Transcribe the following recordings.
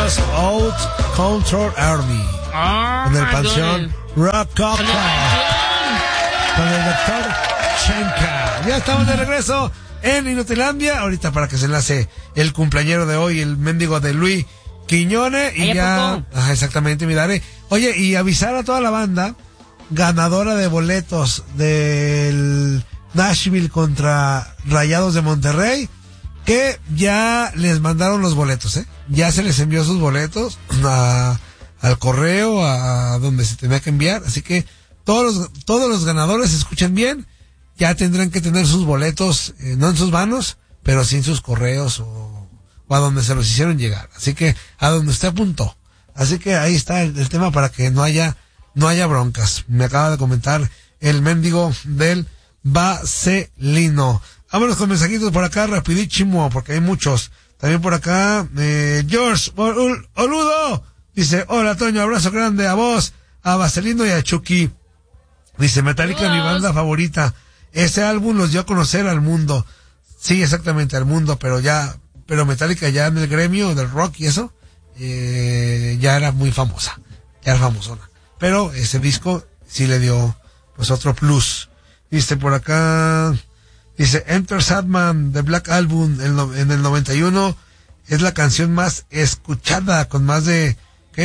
Los Out Control Army. En el Panteón Rococo. Con el Dr. Chenka. Ya estamos de regreso en Inutilandia. Ahorita para que se enlace el cumpleañero de hoy, el mendigo de Luis Quiñones. Y ya. Ajá, exactamente, mi Dare. Oye, y avisar a toda la banda ganadora de boletos del Nashville contra Rayados de Monterrey, que ya les mandaron los boletos, ya se les envió sus boletos al correo, a donde se tenía que enviar, así que todos los ganadores, escuchen bien, ya tendrán que tener sus boletos, no en sus manos, pero sí en sus correos o a donde se los hicieron llegar, así que a donde usted apuntó, así que ahí está el tema para que no haya broncas. Me acaba de comentar el mendigo del Vaselino. Vámonos con mensajitos por acá, rapidísimo, porque hay muchos. También por acá, George Oludo dice: hola Toño, abrazo grande a vos, a Vaselino y a Chucky. Dice: Metallica, mi banda favorita. Ese álbum los dio a conocer al mundo. Sí, exactamente, al mundo, pero Metallica ya en el gremio del rock y eso, ya era muy famosa, ya era famosona. Pero ese disco sí le dio, pues, otro plus. Dice por acá, dice: Enter Sandman de Black Album en el 91 es la canción más escuchada, con más de,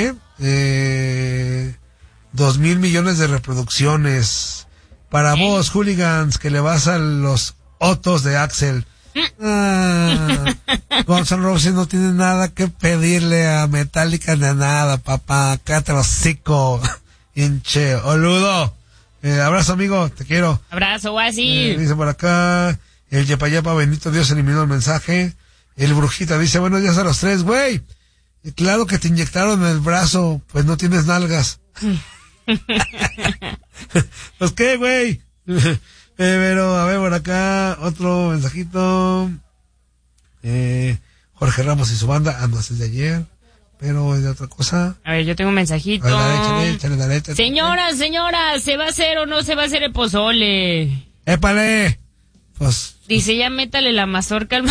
2,000 millones de reproducciones. Para vos, hooligans, que le vas a los Otos de Axel. Guns N' Roses no tiene nada que pedirle a Metallica de nada, papá. Cállate los hocico, hinche Oludo. Abrazo, amigo, te quiero. Abrazo, guasi. Dice por acá, el Yepayapa, bendito Dios, eliminó el mensaje. El Brujita dice: buenos días a los tres, güey. Claro que te inyectaron en el brazo, pues no tienes nalgas. Pues qué, güey. Pero, a ver, por acá, otro mensajito. Jorge Ramos y su banda, no es de ayer, pero es de otra cosa. A ver, yo tengo un mensajito. Dale. Señora, ¿se va a hacer o no se va a hacer el pozole? ¡Épale! Pues. Dice: ya métale la mazorca al...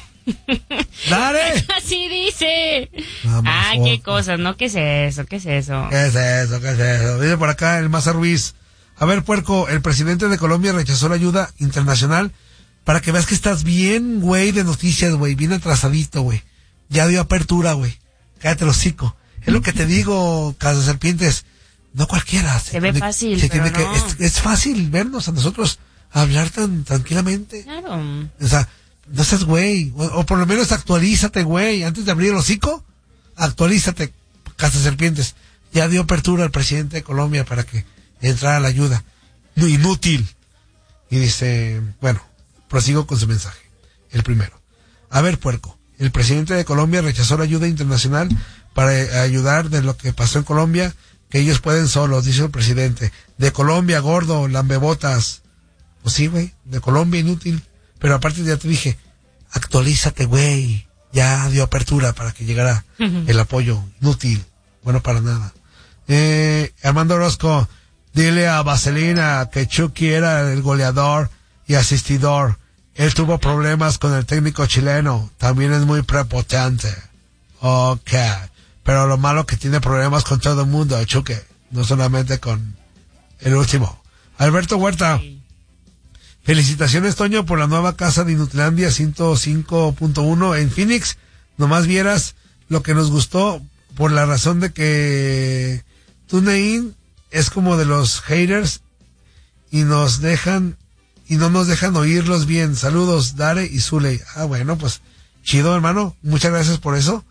¡Dale! Así dice. Qué cosas, ¿no? ¿Qué es eso? ¿Qué es eso? Dice por acá el Maza Ruiz: a ver, puerco, el presidente de Colombia rechazó la ayuda internacional. Para que veas que estás bien, güey, de noticias, güey, bien atrasadito, güey. Ya dio apertura, güey. Cállate el hocico. Es lo que te digo, Cazaserpientes. No cualquiera. Se ve fácil, pero no. Es fácil vernos a nosotros hablar tan tranquilamente. Claro. O sea, no seas güey. O por lo menos actualízate, güey. Antes de abrir el hocico, actualízate, Cazaserpientes. Ya dio apertura al presidente de Colombia para que entrara la ayuda. No, inútil. Y dice, bueno, prosigo con su mensaje. El primero: a ver, puerco, el presidente de Colombia rechazó la ayuda internacional para ayudar de lo que pasó en Colombia, que ellos pueden solos, dice el presidente. De Colombia, gordo, lambebotas. Pues sí, güey, de Colombia, inútil. Pero aparte ya te dije, actualízate, güey. Ya dio apertura para que llegara el apoyo. Inútil, bueno para nada. Armando Orozco: dile a Vaselina que Chucky era el goleador y asistidor. Él tuvo problemas con el técnico chileno. También es muy prepotente. Ok. Pero lo malo que tiene problemas con todo el mundo, Chucky. No solamente con el último. Alberto Huerta: felicitaciones, Toño, por la nueva casa de Inutilandia 105.1 en Phoenix. Nomás vieras lo que nos gustó, por la razón de que TuneIn es como de los haters y no nos dejan oírlos bien. Saludos, Dare y Zuley. Bueno, pues chido, hermano, muchas gracias por eso.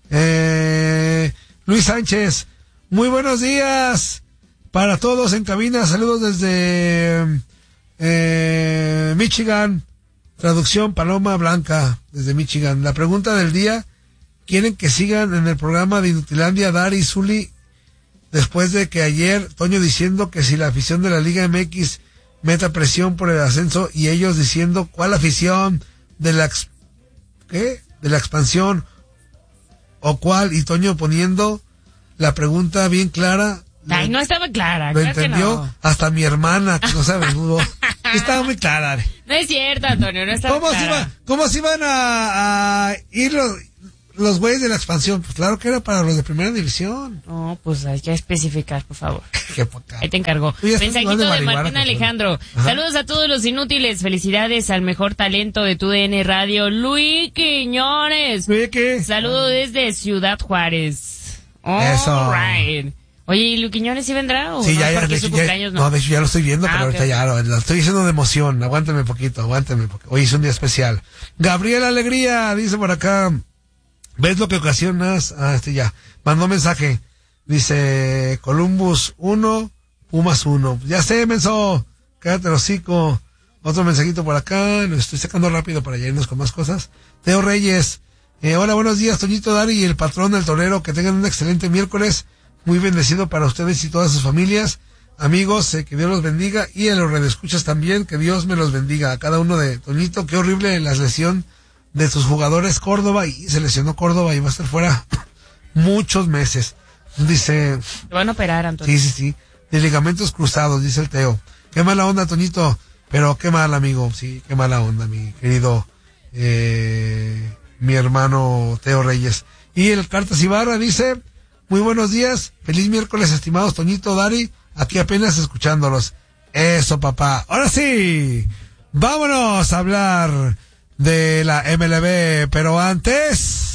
Luis Sánchez: muy buenos días para todos en cabina, saludos desde Michigan. Traducción: Paloma Blanca desde Michigan. La pregunta del día: ¿quieren que sigan en el programa de Inutilandia Dare y Zuley? Después de que ayer Toño diciendo que si la afición de la Liga MX meta presión por el ascenso, y ellos diciendo ¿cuál afición? De la expansión, o cuál, y Toño poniendo la pregunta bien clara. Ay, no estaba clara. Lo entendió no. Hasta mi hermana, que no sabe nudo. Estaba muy clara. No es cierto, Antonio, no estaba clara. ¿Cómo se iban a ir los güeyes de la expansión. Pues claro que era para los de primera división. No, pues hay que especificar, por favor. Qué poca. Ahí te encargo. Mensajito de Martín Alejandro. Saludos a todos los inútiles. Felicidades al mejor talento de tu DN Radio, Luis Quiñones. Saludos desde Ciudad Juárez. Eso. Right. Oye, ¿y Luis Quiñones sí vendrá? ¿O sí, no? ya, Porque su cumpleaños no. No, de hecho ya lo estoy viendo, pero ahorita okay. ya lo estoy diciendo de emoción. Aguántame poquito, porque hoy es un día especial. Gabriel Alegría dice por acá, ¿ves lo que ocasionas? Ya. Mandó mensaje. Dice, Columbus 1, Pumas 1. Ya sé, menso. Cállate el hocico. Otro mensajito por acá. Lo estoy sacando rápido para ya irnos con más cosas. Teo Reyes. Hola, buenos días, Toñito, Dari y el patrón del torero. Que tengan un excelente miércoles. Muy bendecido para ustedes y todas sus familias. Amigos, que Dios los bendiga. Y a los redescuchas también, que Dios me los bendiga. A cada uno de Toñito. Qué horrible la lesión de sus jugadores Córdoba. Y se lesionó Córdoba y va a estar fuera muchos meses. Dice... Te van a operar, Antonio. Sí. De ligamentos cruzados, dice el Teo. Qué mala onda, Toñito. Pero qué mal, amigo. Sí, qué mala onda, mi querido... mi hermano Teo Reyes. Y el Cartas Ibarra dice... Muy buenos días, feliz miércoles, estimados Toñito, Dari, aquí apenas escuchándolos. Eso, papá. Ahora sí, vámonos a hablar de la MLB, pero antes...